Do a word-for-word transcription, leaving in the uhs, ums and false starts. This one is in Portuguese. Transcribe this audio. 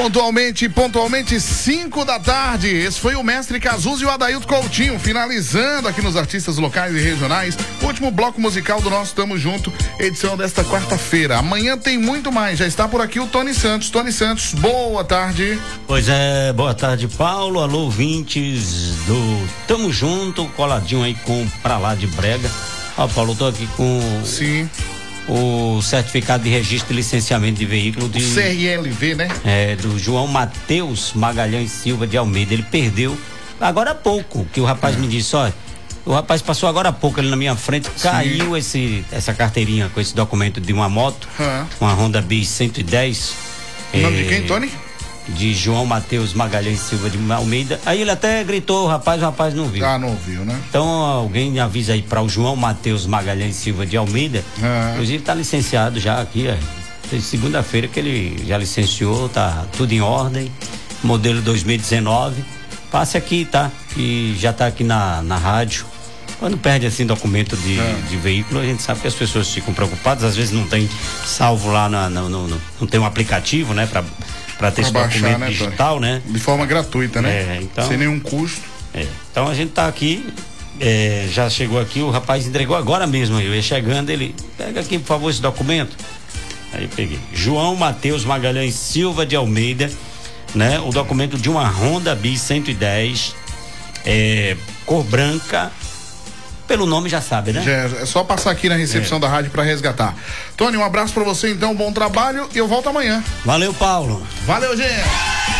Pontualmente, pontualmente cinco da tarde. Esse foi o Mestre Cazuz e o Adailto Coutinho, finalizando aqui nos artistas locais e regionais. Último bloco musical do nosso Tamo Junto, edição desta quarta-feira. Amanhã tem muito mais. Já está por aqui o Tony Santos. Tony Santos, boa tarde. Pois é, boa tarde, Paulo. Alô, ouvintes do Tamo Junto, coladinho aí com Pra Lá de Brega. Ó, Paulo, eu tô aqui com. Sim. O certificado de registro e licenciamento de veículo de, C R L V, né? É, do João Mateus Magalhães Silva de Almeida. Ele perdeu agora há pouco, que o rapaz é. me disse, ó, o rapaz passou agora há pouco ali na minha frente, Sim. caiu esse, essa carteirinha com esse documento de uma moto, é. uma Honda Bis cento e dez. O nome é, de quem, Tony? De João Mateus Magalhães Silva de Almeida. Aí ele até gritou, o rapaz, o rapaz não viu. Ah, não viu, né? Então alguém avisa aí para o João Mateus Magalhães Silva de Almeida. Ah. Inclusive tá licenciado já aqui, é. Segunda-feira que ele já licenciou, tá tudo em ordem. Modelo dois mil e dezenove. Passe aqui, tá? Que já tá aqui na, na rádio. Quando perde assim documento de, ah. de veículo, a gente sabe que as pessoas ficam preocupadas, às vezes não tem salvo lá, na, no, no, no, não tem um aplicativo, né? Pra, para ter esse baixar, documento, né, digital, Tony? Né? De forma gratuita, né? É, então, sem nenhum custo. É, então a gente tá aqui, é, já chegou aqui, o rapaz entregou agora mesmo, eu ia chegando, ele, pega aqui por favor esse documento. Aí peguei, João Mateus Magalhães Silva de Almeida, né? O documento de uma Honda Bis cento e dez, é, cor branca. Pelo nome já sabe, né? Já, é só passar aqui na recepção é. da rádio para resgatar. Tony, um abraço para você então, bom trabalho e eu volto amanhã. Valeu, Paulo. Valeu, gente.